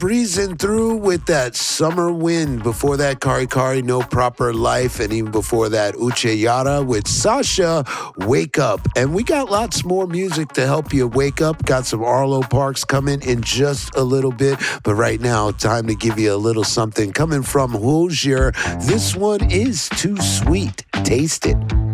breezing through with that summer wind. Before that, Kari Kari, No Proper Life. And even before that, Uche Yara with Sasha, Wake Up. And we got lots more music to help you wake up. Got some Arlo Parks coming in just a little bit. But right now, time to give you a little something coming from Hozier. This one is Too Sweet. Taste it.